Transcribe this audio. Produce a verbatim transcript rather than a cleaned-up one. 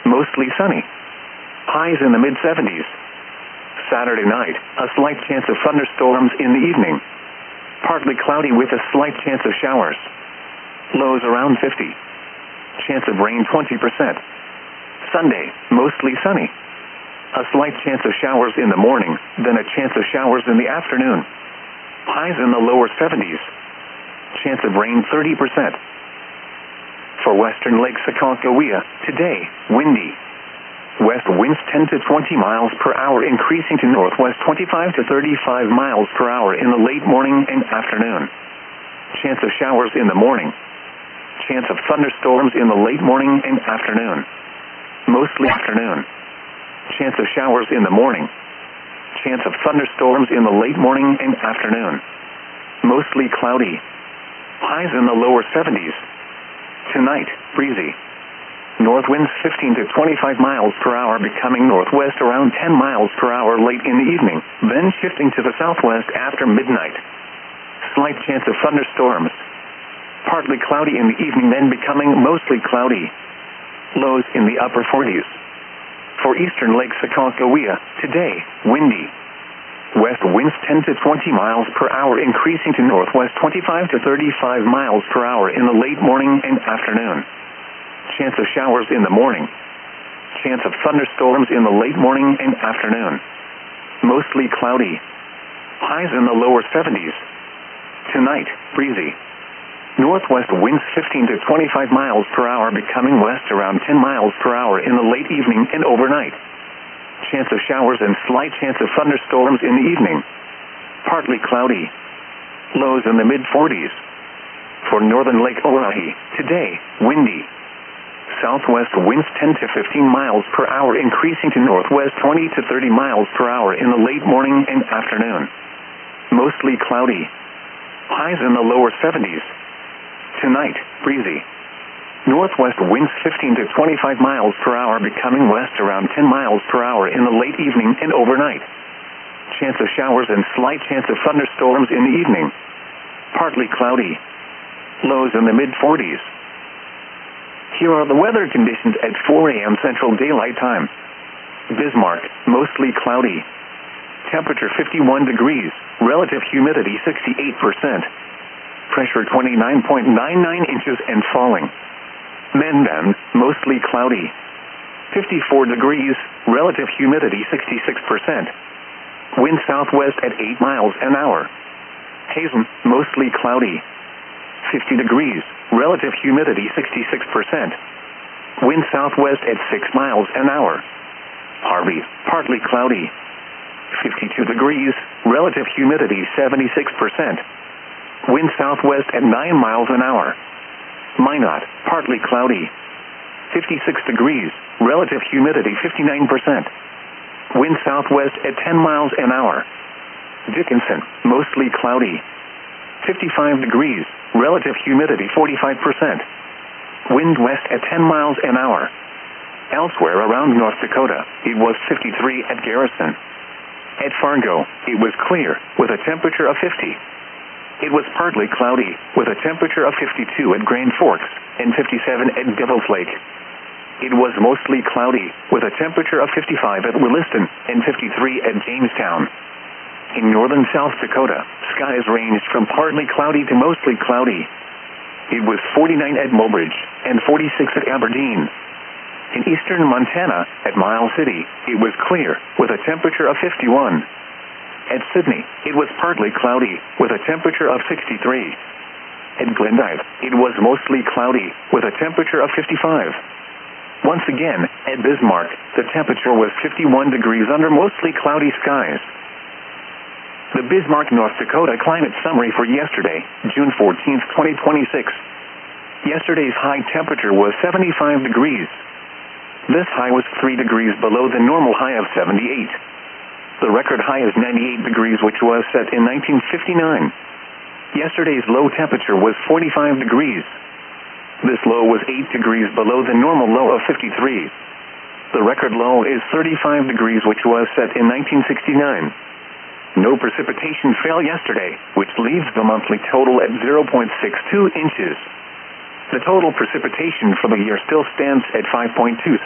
mostly sunny. Highs in the mid seventies. Saturday night, a slight chance of thunderstorms in the evening. Partly cloudy with a slight chance of showers. Lows around fifty. Chance of rain twenty percent. Sunday, mostly sunny. A slight chance of showers in the morning, then a chance of showers in the afternoon. Highs in the lower seventies. Chance of rain thirty percent. For western Lake Sakoncohia, today, windy. West winds ten to twenty miles per hour, increasing to northwest twenty-five to thirty-five miles per hour in the late morning and afternoon. Chance of showers in the morning. Chance of thunderstorms in the late morning and afternoon. Mostly afternoon. Chance of showers in the morning. Chance of thunderstorms in the late morning and afternoon. Mostly cloudy. Highs in the lower seventies. Tonight, breezy. North winds fifteen to twenty-five miles per hour, becoming northwest around ten miles per hour late in the evening, then shifting to the southwest after midnight. Slight chance of thunderstorms. Partly cloudy in the evening, then becoming mostly cloudy. Lows in the upper forties. For eastern Lake Sakoncohia, today, windy. West winds ten to twenty miles per hour, increasing to northwest twenty-five to thirty-five miles per hour in the late morning and afternoon. Chance of showers in the morning. Chance of thunderstorms in the late morning and afternoon. Mostly cloudy. Highs in the lower seventies. Tonight, breezy. Northwest winds fifteen to twenty-five miles per hour, becoming west around ten miles per hour in the late evening and overnight. Chance of showers and slight chance of thunderstorms in the evening. Partly cloudy. Lows in the mid forties. For northern Lake Oahe, today, windy. Southwest winds ten to fifteen miles per hour, increasing to northwest twenty to thirty miles per hour in the late morning and afternoon. Mostly cloudy. Highs in the lower seventies. Tonight, breezy. Northwest winds fifteen to twenty-five miles per hour, becoming west around ten miles per hour in the late evening and overnight. Chance of showers and slight chance of thunderstorms in the evening. Partly cloudy. Lows in the mid forties. Here are the weather conditions at four a m Central Daylight Time. Bismarck, mostly cloudy. Temperature fifty-one degrees, relative humidity sixty-eight percent. Pressure twenty-nine point nine nine inches and falling. Mendon, mostly cloudy. fifty-four degrees, relative humidity sixty-six percent. Wind southwest at eight miles an hour. Hazen, mostly cloudy. fifty degrees, relative humidity sixty-six percent. Wind southwest at six miles an hour. Harvey, partly cloudy. fifty-two degrees, relative humidity seventy-six percent. Wind southwest at nine miles an hour. Minot, partly cloudy. fifty-six degrees, relative humidity fifty-nine percent. Wind southwest at ten miles an hour. Dickinson, mostly cloudy. fifty-five degrees, relative humidity forty-five percent. Wind west at ten miles an hour. Elsewhere around North Dakota, it was fifty-three at Garrison. At Fargo, it was clear, with a temperature of fifty. It was partly cloudy, with a temperature of fifty-two at Grand Forks, and fifty-seven at Devil's Lake. It was mostly cloudy, with a temperature of fifty-five at Williston, and fifty-three at Jamestown. In northern South Dakota, skies ranged from partly cloudy to mostly cloudy. It was forty-nine at Mobridge, and forty-six at Aberdeen. In eastern Montana, at Miles City, it was clear, with a temperature of fifty-one. At Sydney, it was partly cloudy, with a temperature of sixty-three. At Glendive, it was mostly cloudy, with a temperature of fifty-five. Once again, at Bismarck, the temperature was fifty-one degrees under mostly cloudy skies. The Bismarck, North Dakota climate summary for yesterday, June fourteenth, twenty twenty-six. Yesterday's high temperature was seventy-five degrees. This high was three degrees below the normal high of seventy-eight. The record high is ninety-eight degrees, which was set in nineteen fifty-nine. Yesterday's low temperature was forty-five degrees. This low was eight degrees below the normal low of fifty-three. The record low is thirty-five degrees, which was set in nineteen sixty-nine. No precipitation fell yesterday, which leaves the monthly total at zero point six two inches. The total precipitation for the year still stands at five point two.